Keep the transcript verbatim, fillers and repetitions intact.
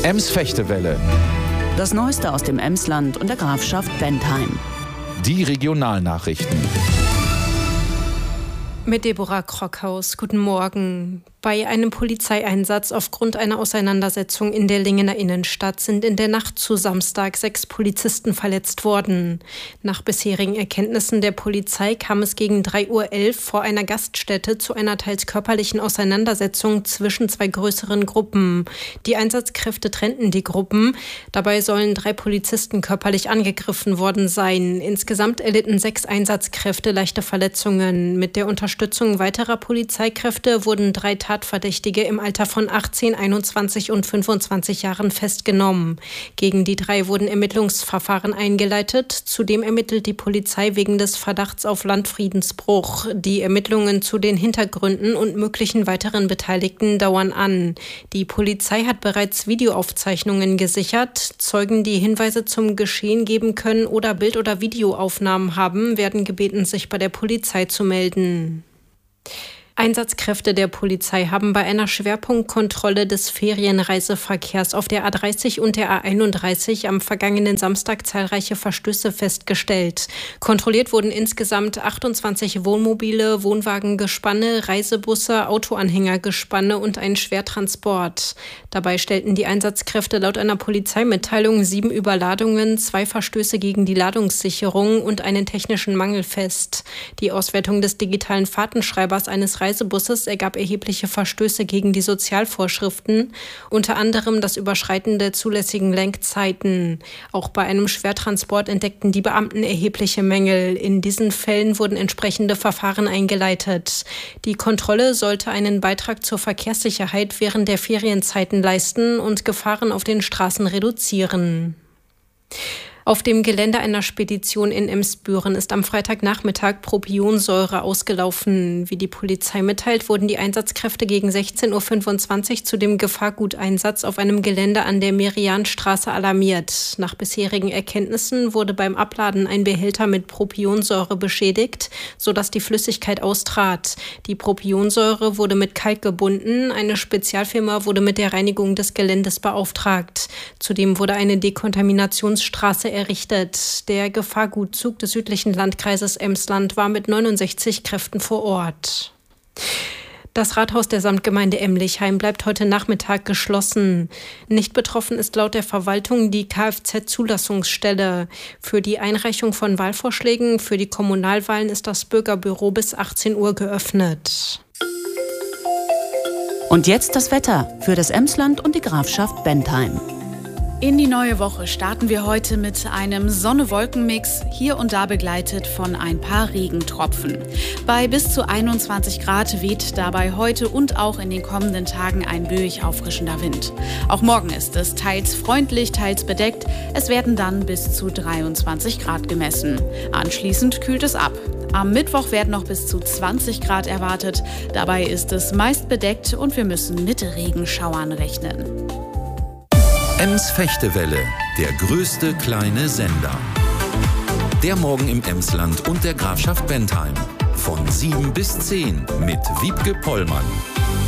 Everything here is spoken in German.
Ems-Fechtewelle. Das Neueste aus dem Emsland und der Grafschaft Bentheim. Die Regionalnachrichten. Mit Deborah Krockhaus. Guten Morgen. Bei einem Polizeieinsatz aufgrund einer Auseinandersetzung in der Lingener Innenstadt sind in der Nacht zu Samstag sechs Polizisten verletzt worden. Nach bisherigen Erkenntnissen der Polizei kam es gegen drei Uhr elf vor einer Gaststätte zu einer teils körperlichen Auseinandersetzung zwischen zwei größeren Gruppen. Die Einsatzkräfte trennten die Gruppen. Dabei sollen drei Polizisten körperlich angegriffen worden sein. Insgesamt erlitten sechs Einsatzkräfte leichte Verletzungen. Mit der Unterstützung weiterer Polizeikräfte wurden drei Tatverdächtige im Alter von achtzehn, einundzwanzig und fünfundzwanzig Jahren festgenommen. Gegen die drei wurden Ermittlungsverfahren eingeleitet. Zudem ermittelt die Polizei wegen des Verdachts auf Landfriedensbruch. Die Ermittlungen zu den Hintergründen und möglichen weiteren Beteiligten dauern an. Die Polizei hat bereits Videoaufzeichnungen gesichert. Zeugen, die Hinweise zum Geschehen geben können oder Bild- oder Videoaufnahmen haben, werden gebeten, sich bei der Polizei zu melden. Einsatzkräfte der Polizei haben bei einer Schwerpunktkontrolle des Ferienreiseverkehrs auf der A dreißig und der A einunddreißig am vergangenen Samstag zahlreiche Verstöße festgestellt. Kontrolliert wurden insgesamt achtundzwanzig Wohnmobile, Wohnwagengespanne, Reisebusse, Autoanhängergespanne und ein Schwertransport. Dabei stellten die Einsatzkräfte laut einer Polizeimitteilung sieben Überladungen, zwei Verstöße gegen die Ladungssicherung und einen technischen Mangel fest. Die Auswertung des digitalen Fahrtenschreibers eines Reisebusses ergab erhebliche Verstöße gegen die Sozialvorschriften, unter anderem das Überschreiten der zulässigen Lenkzeiten. Auch bei einem Schwertransport entdeckten die Beamten erhebliche Mängel. In diesen Fällen wurden entsprechende Verfahren eingeleitet. Die Kontrolle sollte einen Beitrag zur Verkehrssicherheit während der Ferienzeiten leisten und Gefahren auf den Straßen reduzieren. Auf dem Gelände einer Spedition in Emsbüren ist am Freitagnachmittag Propionsäure ausgelaufen. Wie die Polizei mitteilt, wurden die Einsatzkräfte gegen sechzehn Uhr fünfundzwanzig zu dem Gefahrguteinsatz auf einem Gelände an der Merianstraße alarmiert. Nach bisherigen Erkenntnissen wurde beim Abladen ein Behälter mit Propionsäure beschädigt, sodass die Flüssigkeit austrat. Die Propionsäure wurde mit Kalk gebunden. Eine Spezialfirma wurde mit der Reinigung des Geländes beauftragt. Zudem wurde eine Dekontaminationsstraße errichtet. Der Gefahrgutzug des südlichen Landkreises Emsland war mit neunundsechzig Kräften vor Ort. Das Rathaus der Samtgemeinde Emlichheim bleibt heute Nachmittag geschlossen. Nicht betroffen ist laut der Verwaltung die Kfz-Zulassungsstelle. Für die Einreichung von Wahlvorschlägen für die Kommunalwahlen ist das Bürgerbüro bis achtzehn Uhr geöffnet. Und jetzt das Wetter für das Emsland und die Grafschaft Bentheim. In die neue Woche starten wir heute mit einem Sonne-Wolken-Mix, hier und da begleitet von ein paar Regentropfen. Bei bis zu einundzwanzig Grad weht dabei heute und auch in den kommenden Tagen ein böig auffrischender Wind. Auch morgen ist es teils freundlich, teils bedeckt. Es werden dann bis zu dreiundzwanzig Grad gemessen. Anschließend kühlt es ab. Am Mittwoch werden noch bis zu zwanzig Grad erwartet. Dabei ist es meist bedeckt und wir müssen mit Regenschauern rechnen. Ems-Fechtewelle, der größte kleine Sender. Der Morgen im Emsland und der Grafschaft Bentheim. Von sieben bis zehn mit Wiebke Pollmann.